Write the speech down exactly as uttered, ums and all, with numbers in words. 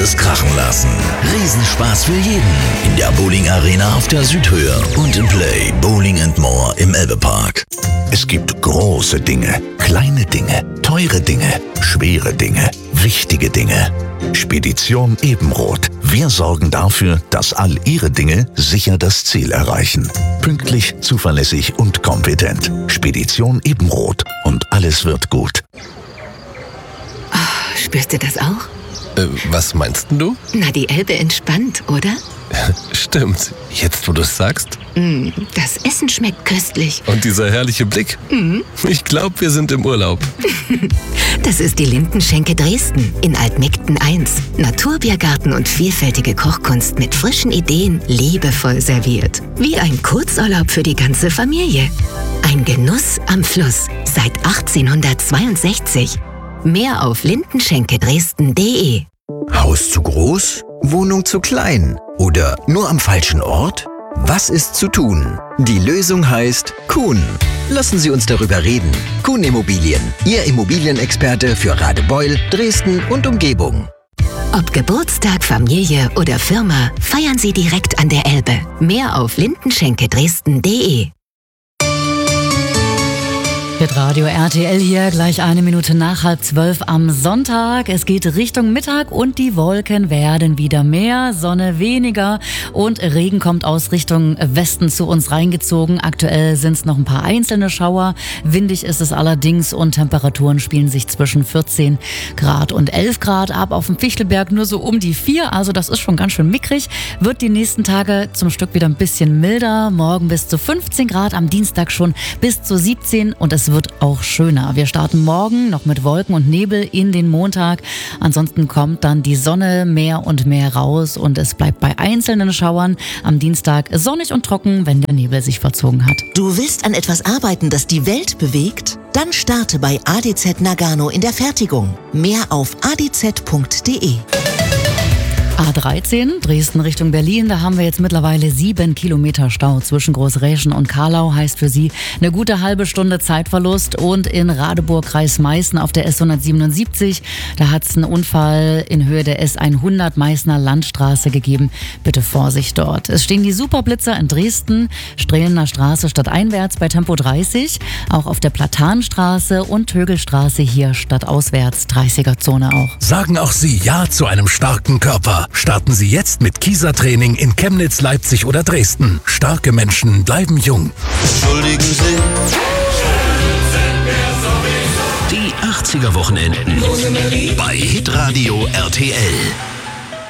alles krachen lassen. Riesenspaß für jeden in der Bowling Arena auf der Südhöhe und im Play Bowling and More im Elbepark. Es gibt große Dinge, kleine Dinge, teure Dinge, schwere Dinge, wichtige Dinge. Spedition Ebenroth. Wir sorgen dafür, dass all Ihre Dinge sicher das Ziel erreichen. Pünktlich, zuverlässig und kompetent. Spedition Ebenroth. Und alles wird gut. Oh, spürst du das auch? Äh, was meinst denn du? Na, die Elbe entspannt, oder? Stimmt. Jetzt, wo du es sagst. Mm, das Essen schmeckt köstlich. Und dieser herrliche Blick. Mm. Ich glaube, wir sind im Urlaub. Das ist die Lindenschenke Dresden in Altmegden eins. Naturbiergarten und vielfältige Kochkunst mit frischen Ideen, liebevoll serviert. Wie ein Kurzurlaub für die ganze Familie. Ein Genuss am Fluss seit achtzehnhundertzweiundsechzig. Mehr auf lindenschenke dresden punkt de. Haus zu groß? Wohnung zu klein? Oder nur am falschen Ort? Was ist zu tun? Die Lösung heißt Kuhn. Lassen Sie uns darüber reden. Kuhn Immobilien, Ihr Immobilienexperte für Radebeul, Dresden und Umgebung. Ob Geburtstag, Familie oder Firma, feiern Sie direkt an der Elbe. Mehr auf lindenschenke dresden punkt de. Radio R T L hier, gleich eine Minute nach halb zwölf am Sonntag. Es geht Richtung Mittag und die Wolken werden wieder mehr, Sonne weniger und Regen kommt aus Richtung Westen zu uns reingezogen. Aktuell sind es noch ein paar einzelne Schauer. Windig ist es allerdings und Temperaturen spielen sich zwischen vierzehn Grad und elf Grad ab. Auf dem Fichtelberg nur so um die vier, also das ist schon ganz schön mickrig. Wird die nächsten Tage zum Stück wieder ein bisschen milder. Morgen bis zu fünfzehn Grad, am Dienstag schon bis zu siebzehn und es wird auch schöner. Wir starten morgen noch mit Wolken und Nebel in den Montag. Ansonsten kommt dann die Sonne mehr und mehr raus und es bleibt bei einzelnen Schauern. Am Dienstag sonnig und trocken, wenn der Nebel sich verzogen hat. Du willst an etwas arbeiten, das die Welt bewegt? Dann starte bei A D Z Nagano in der Fertigung. Mehr auf a d z punkt de. A dreizehn, Dresden Richtung Berlin, da haben wir jetzt mittlerweile sieben Kilometer Stau zwischen Großräschen und Karlau, heißt für Sie eine gute halbe Stunde Zeitverlust. Und in Radeburg, Kreis Meißen auf der S hundertsiebenundsiebzig, da hat es einen Unfall in Höhe der S hundert Meißner Landstraße gegeben. Bitte Vorsicht dort. Es stehen die Superblitzer in Dresden, Strehlener Straße stadteinwärts bei Tempo dreißig, auch auf der Platanstraße und Tögelstraße hier stadtauswärts, dreißiger Zone auch. Sagen auch Sie Ja zu einem starken Körper. Starten Sie jetzt mit Kieser-Training in Chemnitz, Leipzig oder Dresden. Starke Menschen bleiben jung. Entschuldigen Sie. Die achtziger Wochenenden bei Hitradio R T L.